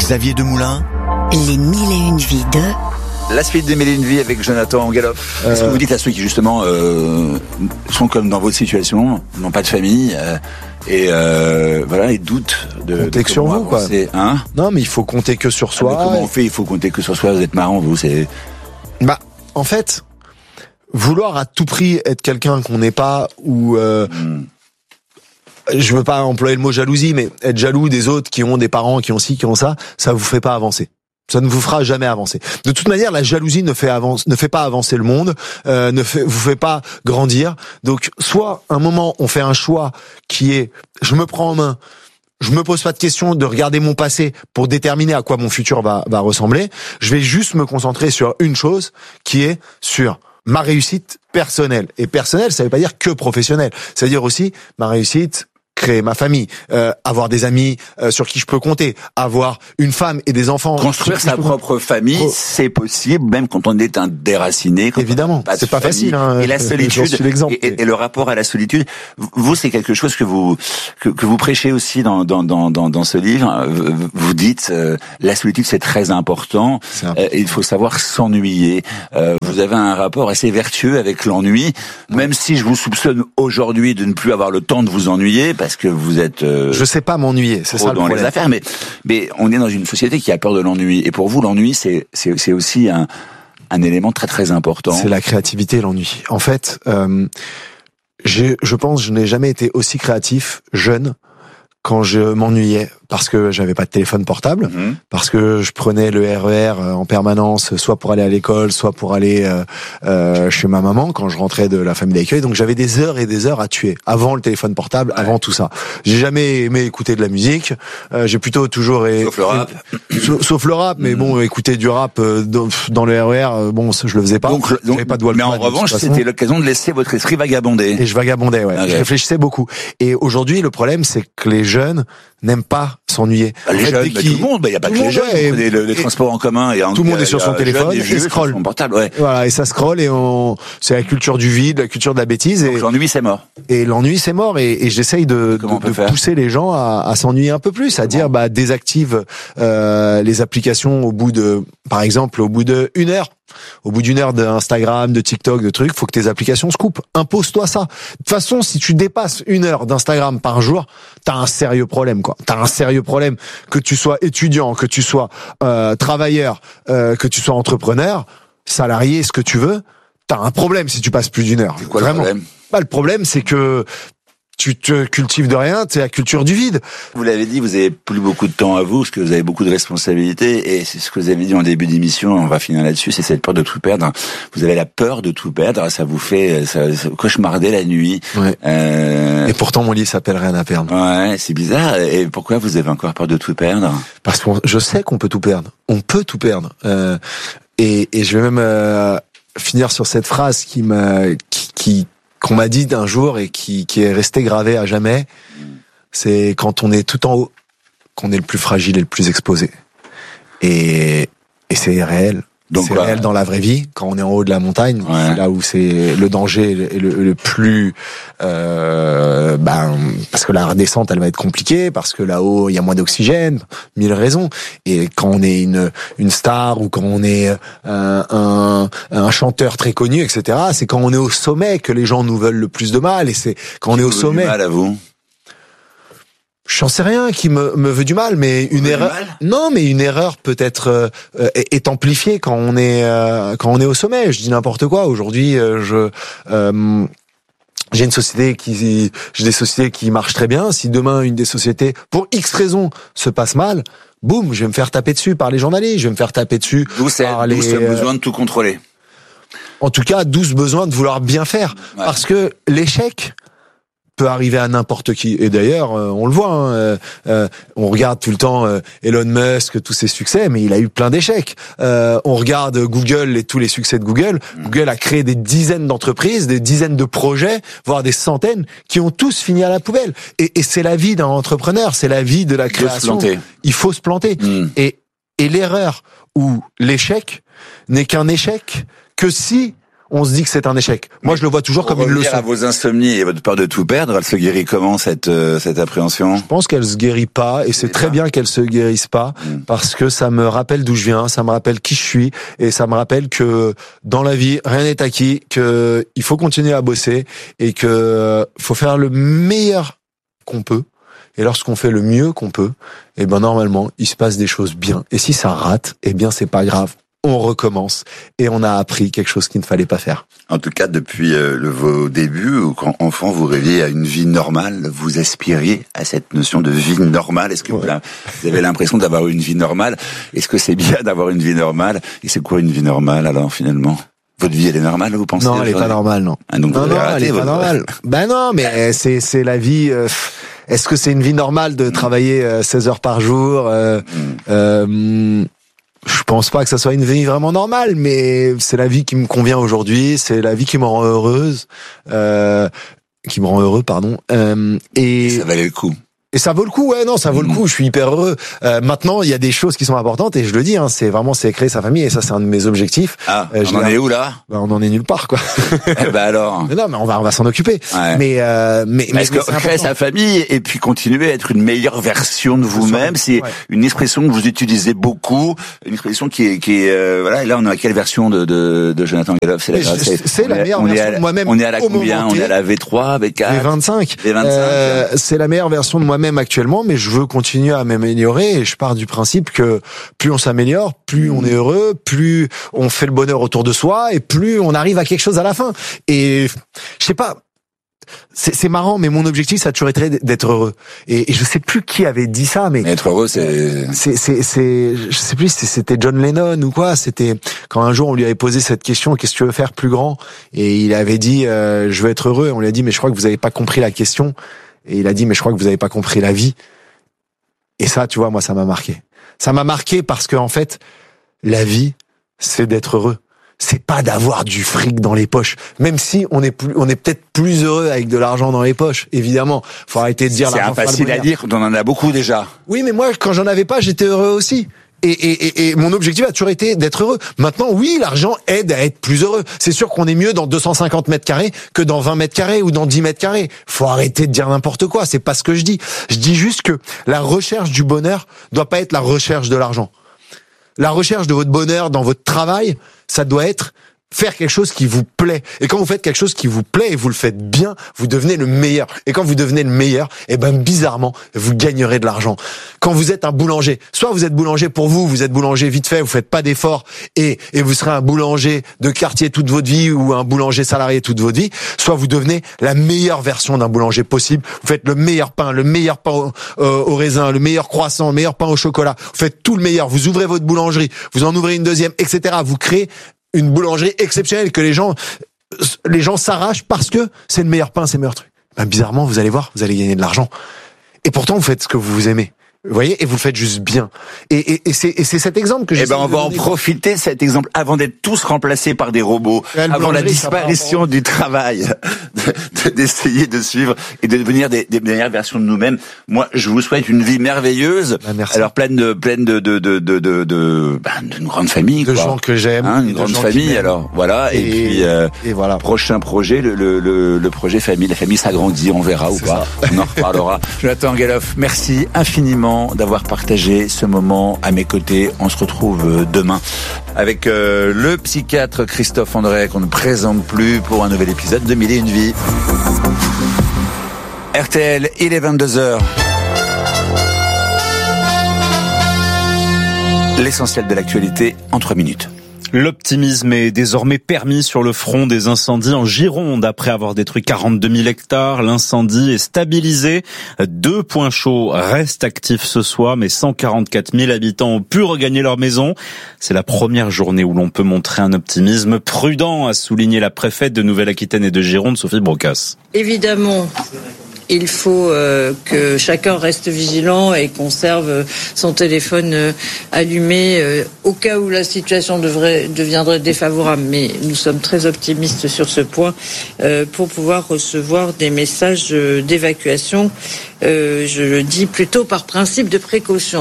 Xavier Demoulin. Les 1001 vies de... La suite des 1001 vies avec Jonathan Galloff. Qu'est-ce que vous dites à ceux qui justement sont comme dans votre situation, n'ont pas de famille et doutent de... Comptez que sur vous, quoi. Hein, non, mais il faut compter que sur soi. Comment on fait? Il faut compter que sur soi. Vous êtes marrant, vous. C'est... En fait, vouloir à tout prix être quelqu'un qu'on n'est pas ou... Je veux pas employer le mot jalousie, mais être jaloux des autres qui ont des parents, qui ont ci, qui ont ça vous fait pas avancer. Ça ne vous fera jamais avancer. De toute manière, la jalousie ne fait pas avancer le monde, vous fait pas grandir. Donc, soit un moment, on fait un choix qui est, je me prends en main, je me pose pas de questions de regarder mon passé pour déterminer à quoi mon futur va ressembler. Je vais juste me concentrer sur une chose qui est sur ma réussite personnelle. Et personnelle, ça veut pas dire que professionnelle. Ça veut dire aussi ma réussite, créer ma famille, avoir des amis sur qui je peux compter, avoir une femme et des enfants. Construire sa propre famille, c'est possible, même quand on est un déraciné. Évidemment, c'est pas facile. Hein, et la solitude, et le rapport à la solitude, vous, c'est quelque chose que vous prêchez aussi dans ce livre. Vous dites, la solitude, c'est très important. Et il faut savoir s'ennuyer. Vous avez un rapport assez vertueux avec l'ennui, même si je vous soupçonne aujourd'hui de ne plus avoir le temps de vous ennuyer, parce que vous êtes... je sais pas m'ennuyer, c'est ça le problème. Dans les affaires, mais on est dans une société qui a peur de l'ennui. Et pour vous, l'ennui, c'est aussi un élément très très important. C'est la créativité, l'ennui. En fait, je pense que je n'ai jamais été aussi créatif jeune quand je m'ennuyais, parce que j'avais pas de téléphone portable, parce que je prenais le RER en permanence, soit pour aller à l'école, soit pour aller chez ma maman quand je rentrais de la famille d'accueil. Donc j'avais des heures et des heures à tuer avant le téléphone portable, avant tout ça. J'ai jamais aimé écouter de la musique. J'ai plutôt toujours sauf le rap, mais bon, écouter du rap dans le RER, bon, je le faisais pas. Donc pas de mais en revanche, c'était l'occasion de laisser votre esprit vagabonder. Et je vagabondais, ouais. Okay. Je réfléchissais beaucoup. Et aujourd'hui, le problème, c'est que les jeunes n'aiment pas s'ennuyer. Les jeunes, tout le monde, il y a pas que les jeunes. Les transports en commun et tout le monde est sur son téléphone et scrolle. Son portable, ouais. Voilà, et ça scrolle et c'est la culture du vide, la culture de la bêtise. Donc l'ennui, c'est mort. Et l'ennui, c'est mort. Et j'essaye de pousser les gens à s'ennuyer un peu plus, à dire désactive les applications par exemple, au bout de 1 heure. Au bout d'1 heure d'Instagram, de TikTok, de trucs, faut que tes applications se coupent. Impose-toi ça. De toute façon, si tu dépasses 1 heure d'Instagram par jour, t'as un sérieux problème, quoi. T'as un sérieux problème. Que tu sois étudiant, que tu sois travailleur, que tu sois entrepreneur, salarié, ce que tu veux, t'as un problème si tu passes plus d'1 heure. C'est quoi le problème ? Le problème, c'est que tu te cultives de rien, c'est la culture du vide. Vous l'avez dit, vous avez plus beaucoup de temps à vous, parce que vous avez beaucoup de responsabilités, et c'est ce que vous avez dit en début d'émission, on va finir là-dessus, c'est cette peur de tout perdre. Vous avez la peur de tout perdre, ça vous fait cauchemarder la nuit. Ouais. Et pourtant, mon livre s'appelle Rien à perdre. Ouais, c'est bizarre. Et pourquoi vous avez encore peur de tout perdre ? Parce que je sais qu'on peut tout perdre. On peut tout perdre. Et je vais même finir sur cette phrase qu'on m'a dit d'un jour et qui est resté gravé à jamais, c'est quand on est tout en haut, qu'on est le plus fragile et le plus exposé. Et c'est réel. Donc, c'est réel dans la vraie vie, quand on est en haut de la montagne, c'est là où c'est le danger le plus parce que la redescente elle va être compliquée, parce que là-haut il y a moins d'oxygène, 1000 raisons. Et quand on est une star ou quand on est un chanteur très connu, etc., c'est quand on est au sommet que les gens nous veulent le plus de mal. Et c'est quand on est au sommet. Du mal à vous ? J'en sais rien qui me veut du mal, mais une erreur. Non, mais une erreur peut être est amplifiée quand on est au sommet. Je dis n'importe quoi. Aujourd'hui, j'ai des sociétés qui marchent très bien. Si demain une des sociétés, pour X raisons, se passe mal, boum, je vais me faire taper dessus par les journalistes. Je vais me faire taper dessus par ce besoin de tout contrôler. En tout cas, d'où ce besoin de vouloir bien faire, parce que l'échec peut arriver à n'importe qui. Et d'ailleurs, on le voit, on regarde tout le temps Elon Musk, tous ses succès, mais il a eu plein d'échecs. On regarde Google et tous les succès de Google. Google a créé des dizaines d'entreprises, des dizaines de projets, voire des centaines, qui ont tous fini à la poubelle. Et c'est la vie d'un entrepreneur, c'est la vie de la création. Il faut se planter. Et l'erreur ou l'échec n'est qu'un échec que si on se dit que c'est un échec. Moi, je le vois toujours comme une leçon. À vos insomnies et votre peur de tout perdre, elle se guérit comment cette appréhension ? Je pense qu'elle se guérit pas, et c'est très bien qu'elle se guérisse pas, parce que ça me rappelle d'où je viens, ça me rappelle qui je suis, et ça me rappelle que dans la vie, rien n'est acquis, que il faut continuer à bosser, et que faut faire le meilleur qu'on peut. Et lorsqu'on fait le mieux qu'on peut, eh ben normalement, il se passe des choses bien. Et si ça rate, eh bien c'est pas grave. On recommence et on a appris quelque chose qu'il ne fallait pas faire. En tout cas, depuis vos débuts, ou quand enfant vous rêviez à une vie normale, vous aspiriez à cette notion de vie normale. Est-ce que vous avez l'impression d'avoir une vie normale ? Est-ce que c'est bien d'avoir une vie normale ? Et c'est quoi une vie normale alors finalement ? Votre vie, elle est normale, vous pensez ? Non, elle est pas normale, non. Ah, donc non, elle est pas normale. Ben non, mais c'est la vie. Est-ce que c'est une vie normale de travailler 16 heures par jour Je pense pas que ça soit une vie vraiment normale, mais c'est la vie qui me convient aujourd'hui, c'est la vie qui me rend heureuse, pardon. Et ça valait le coup. Et ça vaut le coup, ouais, non, ça vaut le coup. Je suis hyper heureux. Maintenant, il y a des choses qui sont importantes, et je le dis, hein, c'est créer sa famille, et ça, c'est un de mes objectifs. Ah, on en est où là ? Ben, on en est nulle part, quoi. Alors. Mais non, mais on va s'en occuper. Ouais. Mais est-ce que créer sa famille et puis continuer à être une meilleure version de vous-même, c'est une expression que vous utilisez beaucoup, une expression qui est voilà. Et là, on est à quelle version de Jonathan Galloff ? C'est la meilleure version de moi-même. On est à la combien ? On est à la V3, V4, V25. V25. C'est la meilleure version de moi-même actuellement, mais je veux continuer à m'améliorer, et je pars du principe que plus on s'améliore, plus on est heureux, plus on fait le bonheur autour de soi, et plus on arrive à quelque chose à la fin. Et je sais pas, c'est marrant, mais mon objectif, ça a toujours été d'être heureux. Et je sais plus qui avait dit ça, mais être heureux, c'est je sais plus si c'était John Lennon ou quoi. C'était quand un jour on lui avait posé cette question: qu'est-ce que tu veux faire plus grand? Et il avait dit je veux être heureux. On lui a dit mais je crois que vous avez pas compris la question. Et il a dit mais je crois que vous avez pas compris la vie. Et ça, tu vois, moi ça m'a marqué. Ça m'a marqué parce que en fait, la vie, c'est d'être heureux. C'est pas d'avoir du fric dans les poches. Même si on est peut-être plus heureux avec de l'argent dans les poches, évidemment. Faut arrêter de dire l'argent. C'est facile à dire, on en a beaucoup déjà. Oui, mais moi, quand j'en avais pas, j'étais heureux aussi. Et mon objectif a toujours été d'être heureux. Maintenant, oui, l'argent aide à être plus heureux. C'est sûr qu'on est mieux dans 250 mètres carrés que dans 20 mètres carrés ou dans 10 mètres carrés. Faut arrêter de dire n'importe quoi. C'est pas ce que je dis. Je dis juste que la recherche du bonheur doit pas être la recherche de l'argent. La recherche de votre bonheur dans votre travail, ça doit être faire quelque chose qui vous plaît. Et quand vous faites quelque chose qui vous plaît et vous le faites bien, vous devenez le meilleur. Et quand vous devenez le meilleur, eh ben, bizarrement, vous gagnerez de l'argent. Quand vous êtes un boulanger, soit vous êtes boulanger pour vous êtes boulanger vite fait, vous faites pas d'efforts et vous serez un boulanger de quartier toute votre vie ou un boulanger salarié toute votre vie, soit vous devenez la meilleure version d'un boulanger possible. Vous faites le meilleur pain au raisin, le meilleur croissant, le meilleur pain au chocolat. Vous faites tout le meilleur. Vous ouvrez votre boulangerie, vous en ouvrez une deuxième, etc. Vous créez une boulangerie exceptionnelle que les gens s'arrachent parce que c'est le meilleur pain, c'est le meilleur truc. Ben, bizarrement, vous allez voir, vous allez gagner de l'argent. Et pourtant, vous faites ce que vous aimez. Vous voyez, et vous le faites juste bien. Et c'est cet exemple que j'ai. Eh ben, on va en profiter, cet exemple, avant d'être tous remplacés par des robots, avant la disparition du travail, d'essayer de suivre et de devenir des meilleures versions de nous-mêmes. Moi, je vous souhaite une vie merveilleuse. Ben, merci. Alors, pleine de une grande famille, de gens que j'aime. Hein, une grande famille, alors, voilà. Et puis, voilà. Prochain projet, le projet famille. La famille s'agrandit, on verra ou pas. On en reparlera. Jonathan Galloff, merci infiniment d'avoir partagé ce moment à mes côtés. On se retrouve demain avec le psychiatre Christophe André qu'on ne présente plus pour un nouvel épisode de 1001 vies. RTL, il est 22h. L'essentiel de l'actualité en 3 minutes. L'optimisme est désormais permis sur le front des incendies en Gironde. Après avoir détruit 42 000 hectares, l'incendie est stabilisé. 2 points chauds restent actifs ce soir, mais 144 000 habitants ont pu regagner leur maison. C'est la première journée où l'on peut montrer un optimisme prudent, a souligné la préfète de Nouvelle-Aquitaine et de Gironde, Sophie Brocas. Évidemment, il faut que chacun reste vigilant et conserve son téléphone allumé au cas où la situation deviendrait défavorable. Mais nous sommes très optimistes sur ce point pour pouvoir recevoir des messages d'évacuation. Je le dis plutôt par principe de précaution.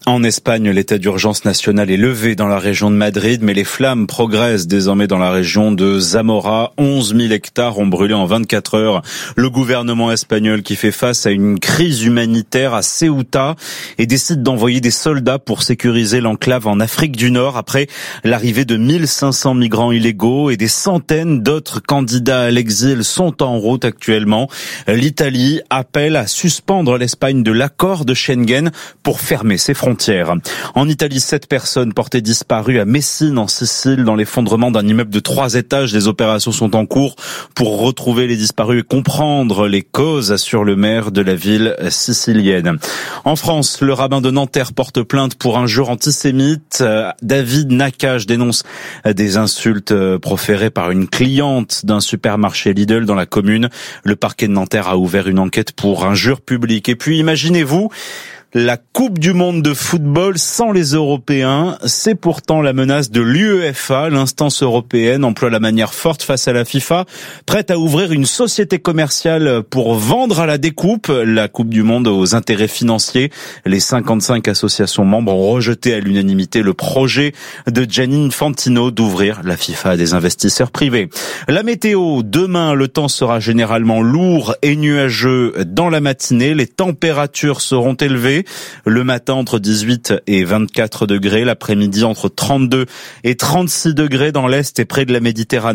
En Espagne, l'état d'urgence national est levé dans la région de Madrid, mais les flammes progressent désormais dans la région de Zamora. 11 000 hectares ont brûlé en 24 heures. Le gouvernement espagnol qui fait face à une crise humanitaire à Ceuta et décide d'envoyer des soldats pour sécuriser l'enclave en Afrique du Nord après l'arrivée de 1500 migrants illégaux et des centaines d'autres candidats à l'exil sont en route actuellement. L'Italie appelle à suspendre l'Espagne de l'accord de Schengen pour fermer ses frontières. En Italie, 7 personnes portées disparues à Messine, en Sicile, dans l'effondrement d'un immeuble de 3 étages. Des opérations sont en cours pour retrouver les disparus et comprendre les causes, assure le maire de la ville sicilienne. En France, le rabbin de Nanterre porte plainte pour injures antisémites. David Nakache dénonce des insultes proférées par une cliente d'un supermarché Lidl dans la commune. Le parquet de Nanterre a ouvert une enquête pour injures publiques. Et puis, imaginez-vous, la Coupe du monde de football sans les Européens, c'est pourtant la menace de l'UEFA. L'instance européenne emploie la manière forte face à la FIFA, prête à ouvrir une société commerciale pour vendre à la découpe la Coupe du monde aux intérêts financiers. Les 55 associations membres ont rejeté à l'unanimité le projet de Gianni Infantino d'ouvrir la FIFA à des investisseurs privés. La météo, demain, le temps sera généralement lourd et nuageux dans la matinée. Les températures seront élevées. Le matin entre 18 et 24 degrés, l'après-midi entre 32 et 36 degrés dans l'Est et près de la Méditerranée.